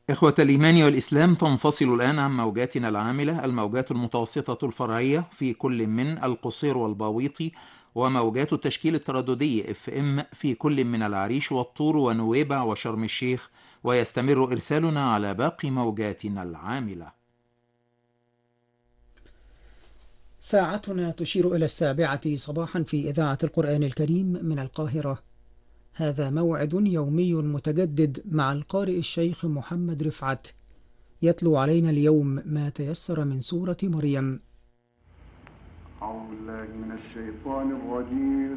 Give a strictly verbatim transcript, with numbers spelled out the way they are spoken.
إخوة الإيمان والإسلام، تنفصل الآن عن موجاتنا العاملة الموجات المتوسطة الفرعية في كل من القصير والباويطي، وموجات التشكيل الترددي اف ام في كل من العريش والطور ونويبع وشرم الشيخ، ويستمر إرسالنا على باقي موجاتنا العاملة. ساعتنا تشير إلى السابعة صباحا في إذاعة القرآن الكريم من القاهرة. هذا موعد يومي متجدد مع القارئ الشيخ محمد رفعت، يتلو علينا اليوم ما تيسر من سورة مريم. أعوذ بالله من الشيطان الرجيم.